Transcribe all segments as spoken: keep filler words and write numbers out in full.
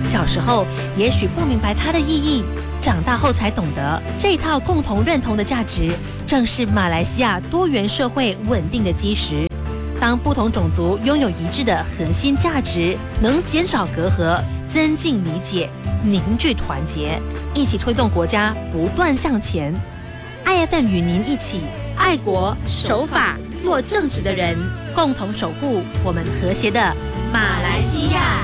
小时候也许不明白它的意义，长大后才懂得，这套共同认同的价值，正是马来西亚多元社会稳定的基石。当不同种族拥有一致的核心价值，能减少隔阂，增进理解，凝聚团结，一起推动国家不断向前。I F M 与您一起爱国守法做正直的人，共同守护我们和谐的马来西亚。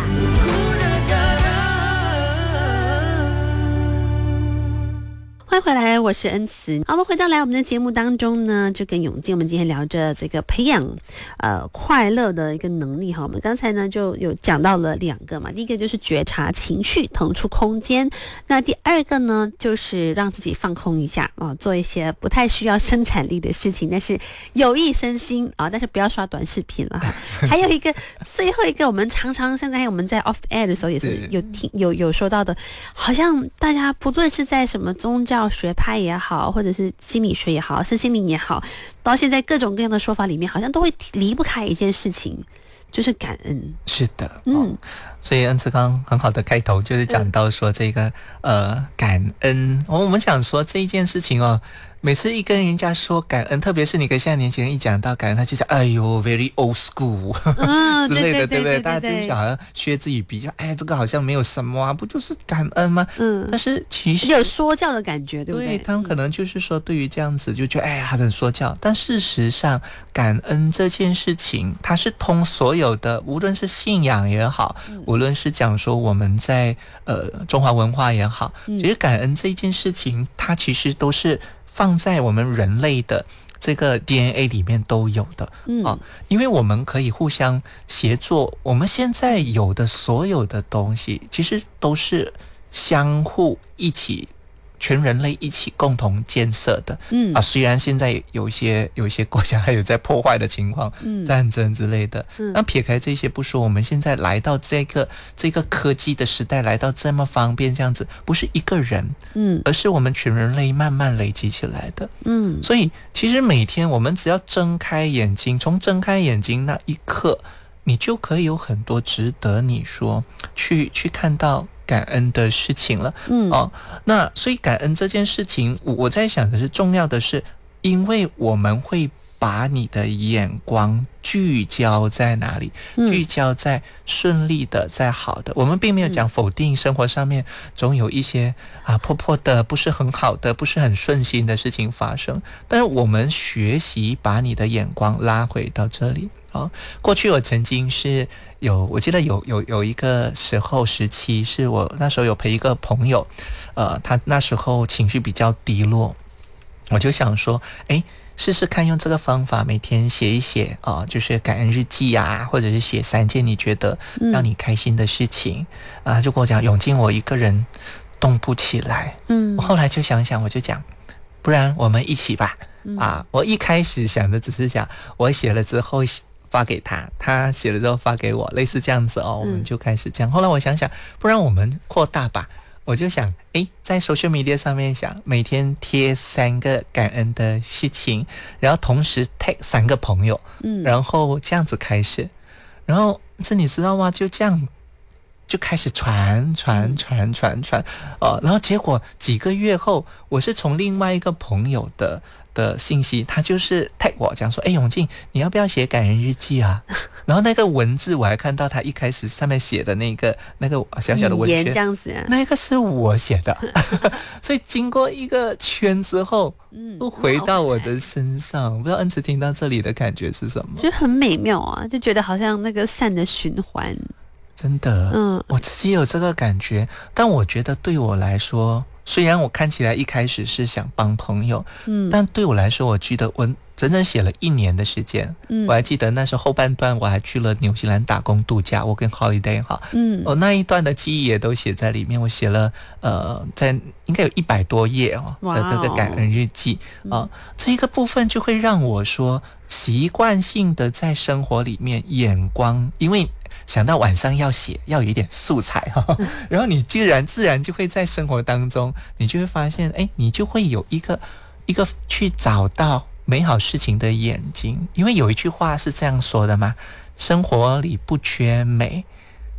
欢迎回来，我是恩慈。好，我们回到来我们的节目当中呢，就跟永健，我们今天聊着这个培养呃快乐的一个能力哈。我们刚才呢就有讲到了两个嘛，第一个就是觉察情绪，腾出空间。那第二个呢，就是让自己放空一下啊，做一些不太需要生产力的事情，但是有益身心啊，但是不要刷短视频了哈。还有一个最后一个，我们常常现在我们在 off air 的时候也是有听有有说到的，好像大家不论是在什么宗教学派也好，或者是心理学也好，身心灵也好，到现在各种各样的说法里面，好像都会离不开一件事情，就是感恩。 是的，嗯，哦、所以恩慈刚很好的开头就是讲到说这个、嗯、呃感恩、哦，我们想说这一件事情哦。每次一跟人家说感恩，特别是你跟现在年轻人一讲到感恩，他就讲哎呦 very old school、嗯、之类的，对不对？大家就想好像学自己比较，哎，这个好像没有什么啊，不就是感恩吗？嗯，但是其实有说教的感觉，对不对？ 对，他们可能就是说对于这样子就觉得哎呀很说教，但事实上感恩这件事情，它是通所有的，无论是信仰也好，嗯、无论是讲说我们在呃中华文化也好，嗯、其实感恩这件事情，它其实都是放在我们人类的这个 D N A 里面都有的，嗯、啊，因为我们可以互相协作，我们现在有的所有的东西，其实都是相互一起。全人类一起共同建设的，嗯啊，虽然现在有一些有一些国家还有在破坏的情况，嗯，战争之类的，嗯，那撇开这些不说，我们现在来到这个这个科技的时代，来到这么方便这样子，不是一个人，嗯，而是我们全人类慢慢累积起来的，嗯，所以其实每天我们只要睁开眼睛，从睁开眼睛那一刻，你就可以有很多值得你说去去看到。感恩的事情了，嗯哦，那所以感恩这件事情，我在想的是重要的是，因为我们会把你的眼光聚焦在哪里？嗯、聚焦在顺利的，在好的。我们并没有讲否定生活上面总有一些啊破破的，不是很好的，不是很顺心的事情发生。但是我们学习把你的眼光拉回到这里。哦，过去我曾经是有，我记得有有有一个时候时期，是我那时候有陪一个朋友，呃，他那时候情绪比较低落，我就想说，哎，试试看用这个方法，每天写一写啊、呃，就是感恩日记啊，或者是写三件你觉得让你开心的事情啊、嗯呃，就跟我讲，永进我一个人动不起来，嗯，我后来就想想，我就讲，不然我们一起吧，啊，我一开始想的只是讲，我写了之后。发给他，他写了之后发给我，类似这样子哦，我们就开始这样。嗯、后来我想想，不然我们扩大吧。我就想，诶，在 social media 上面想，每天贴三个感恩的事情，然后同时 tag 三个朋友，嗯，然后这样子开始，然后这你知道吗？就这样就开始传传传传传，哦，然后结果几个月后，我是从另外一个朋友的。的信息，他就是 tag 我讲说，哎，永进，你要不要写感恩日记啊？然后那个文字我还看到他一开始上面写的那个那个小小的文圈， 这样子、啊， 那个是我写的，所以经过一个圈之后，嗯，又回到我的身上。不知道恩慈听到这里的感觉是什么？ 就很美妙啊，就觉得好像那个善的循环。 真的，嗯，我自己有这个感觉，但我觉得对我来说。虽然我看起来一开始是想帮朋友，嗯，但对我来说，我记得我整整写了一年的时间。嗯，我还记得那时候后半段我还去了纽西兰打工度假，我跟 Holiday 哈，嗯，我、哦、那一段的记忆也都写在里面。我写了呃，在应该有一百多页哦的这个感恩日记啊、哦，这一个部分就会让我说习惯性的在生活里面眼光，因为。想到晚上要写，要有一点素材哈、哦，然后你自然自然就会在生活当中，你就会发现，哎，你就会有一个一个去找到美好事情的眼睛，因为有一句话是这样说的嘛，生活里不缺美，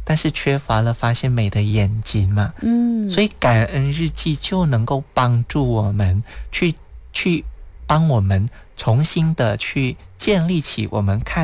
但是缺乏了发现美的眼睛嘛。 嗯， 所以感恩日记就能够帮助我们去去帮我们重新的去建立起我们看